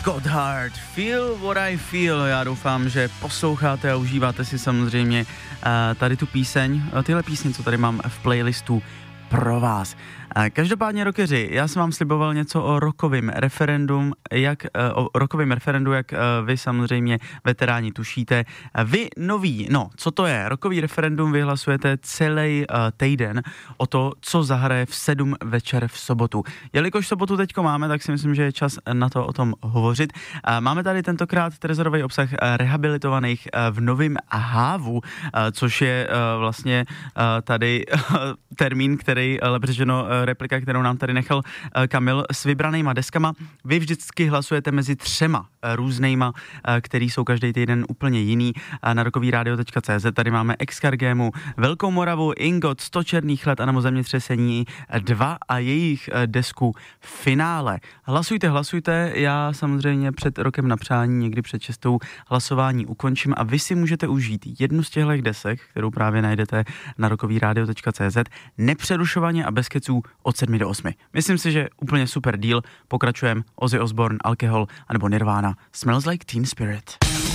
Gotthard, Feel What I Feel. Já doufám, že posloucháte a užíváte si samozřejmě tady tu píseň, tyhle písně, co tady mám v playlistu pro vás. Každopádně rockeři, já jsem vám sliboval něco o rockovém referendu, jak vy samozřejmě veteráni tušíte. Vy noví, co to je? Rockový referendum vyhlasujete celý týden o to, co zahraje v 7 večer v sobotu. Jelikož sobotu teďko máme, tak si myslím, že je čas na to o tom hovořit. Máme tady tentokrát trezorový obsah rehabilitovaných v Novém Hávu, což je vlastně tady termín, který, lépe řečeno replika, kterou nám tady nechal Kamil s vybranýma deskama. Vy vždycky hlasujete mezi 3 různýma, který jsou každý týden úplně jiný. Na rockovyradio.cz tady máme Excargému, Velkou Moravu, Ingot, 100 černých let a nebo Zemětřesení 2 a jejich desku Finále. Hlasujte, já samozřejmě před rokem na přání, někdy před 6. hlasování ukončím a vy si můžete užít jednu z těchto desek, kterou právě najdete na rockovyradio.cz, nepřerušovaně a bez keců od 7 do 8. Myslím si, že úplně super deal. Pokračujeme Ozzy Osbourne, Alkohol anebo Nirvana, Smells Like Teen Spirit.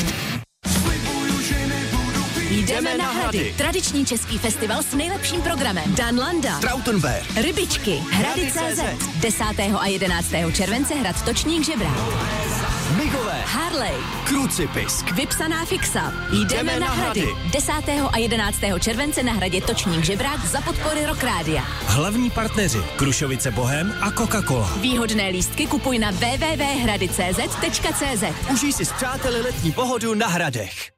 Jdeme na Hrady. Tradiční český festival s nejlepším programem. Dan Landa, Trautenberg, Rybičky, Hrady.cz. 10. a 11. července hrad Točník Žebrák. Migové, Harley, Krucipisk, Vypsaná fixa. Jdeme na Hrady. 10. a 11. července na hradě Točník Žebrák za podpory Rock Rádia. hlavní partneři Krušovice Bohem a Coca-Cola. Výhodné lístky kupuj na www.hrady.cz. Užij si s přáteli letní pohodu na Hradech.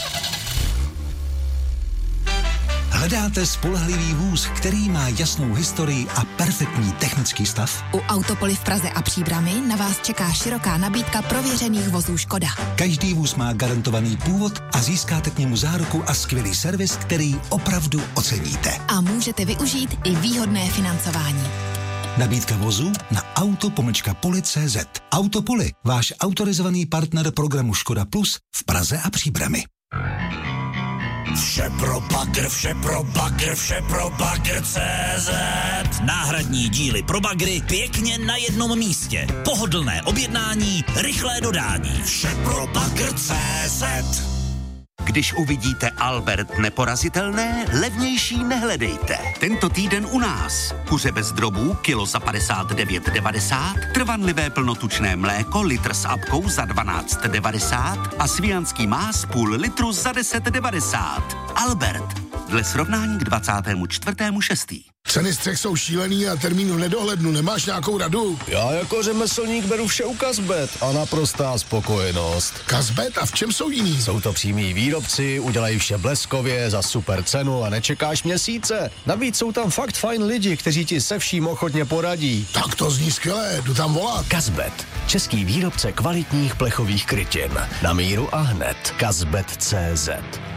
Hledáte spolehlivý vůz, který má jasnou historii a perfektní technický stav? U Autopoly v Praze a Příbrami na vás čeká široká nabídka prověřených vozů Škoda. Každý vůz má garantovaný původ a získáte k němu záruku a skvělý servis, který opravdu oceníte. A můžete využít i výhodné financování. Nabídka vozu na auto-poli.cz. Autopoly, váš autorizovaný partner programu Škoda Plus v Praze a Příbrami. Vše pro bagr, vše pro bagr, vše pro bagr.cz. Náhradní díly pro bagry pěkně na jednom místě. Pohodlné objednání, rychlé dodání. Vše pro bagr.cz. Když uvidíte Albert neporazitelné, levnější nehledejte. Tento týden u nás. Kuře bez drobů, kilo za 59,90, trvanlivé plnotučné mléko, litr s apkou za 12,90 a svijanský más půl litru za 10,90. Albert. Dle srovnání k 24.6. Ceny střech jsou šílený a termín v nedohlednu. Nemáš nějakou radu? Já jako řemeslník beru vše u Kazbet a naprostá spokojenost. Kazbet? A v čem jsou jiný? Jsou to přímí výrobci, udělají vše bleskově, za super cenu a nečekáš měsíce. Navíc jsou tam fakt fajn lidi, kteří ti se vším ochotně poradí. Tak to zní skvěle, jdu tam volat. Kazbet, český výrobce kvalitních plechových krytin. Na míru a hned. Kazbet.cz.